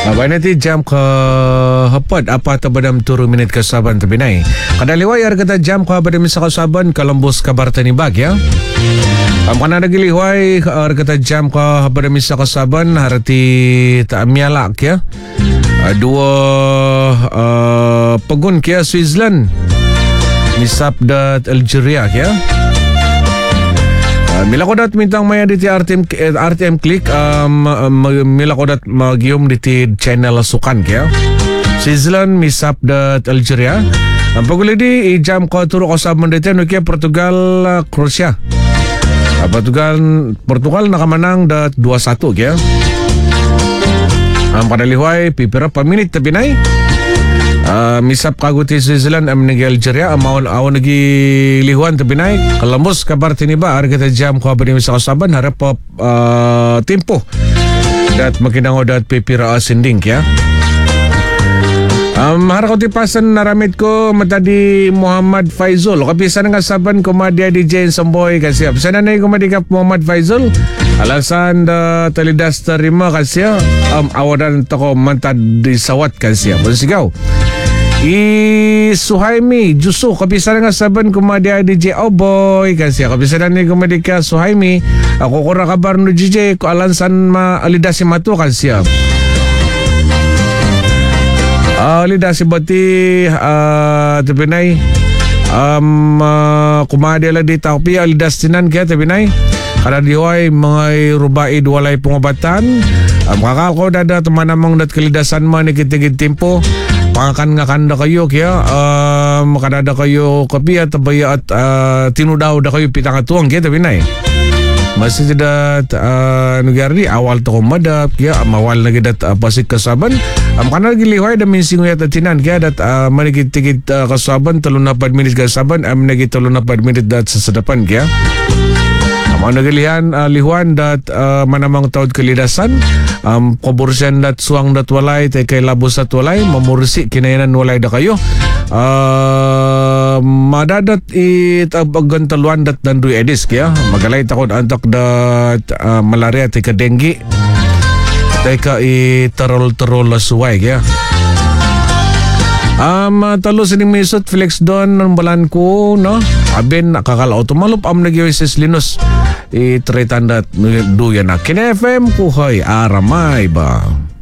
Abay nanti jam ke hepat apa tabadam turu minit ke saban tabinay. Kadaliway ar kata jam ke badam sa kasaban kalambos kabar tani bag ya. Kana nagiliway ar kata jam ke badam sa kasaban harti taamialak ya. Dua pegun kia Switzerland misap dat Algeria ya. Mila ko dat mintang maya diti RTM Click mila ko dat magyum diti channel sukan kaya Switzerland misap dat Algeria ang paguli di ijam ko turo ko sa mandete no kaya Portugal Croatia Portugal nakamanang dat 2-1 kaya ang padalihuay pipira pa minute tapinay misap kaguti Switzerland am nagi Algeria aw nagi lihuan tabinay kalambos kabar tiniba ar kita jam ko abadi sa kasaban harap pa tempo dat makinango dat pipira asinding ya harap ko tipasan naramit ko matadi Muhammad Faizul kapisan nga saban ko madia DJ Samboy kasi sana na kumadikap Muhammad Faizul alasan da talidas terima kasi awadan toko mantad di sawat kasi sigaw Suhaimi Jusu kapisan nga saban kumadia DJ Boy kasi kapisan ni kumadika Suhaimi ako kura kabar no DJ ko alansan ma alidasi matu kasi alidasi bati tapinay kumadia la di taupi alidas tinan kaya tapinay kada diway mga rubaid walay pungobatan kakal ko dada temanamang dat kalidasan man ikitigid tempo pangakan nga kanda kayo kaya makadada kayo kapi at tabaya at tinudaw da kayo pitang atuang kaya tapinay masih tidak negara awal to madap kaya mawal lagi dat pasik kasaban kana gilihoy da minsing yata tinan kaya dat manigitigid kasaban 34 minit kasaban nagi 34 minit dat sa sadapan kaya ang nagilihan lihuan dat manamang taod kalidasan koborsen dat suang dat walay tay kay labos dat walay mamursi kinayanan walay da kayo madadat itabagan taluan dat danduy edis kaya magalay takod antak dat malaria tay ka dengue tay ka itarol-tarol lasuway kaya talo sining misot flex don ng balan ko no abin nakakalaw tumalup nagyoises linus itretandat duyan na Kin FM kuhay aramay ba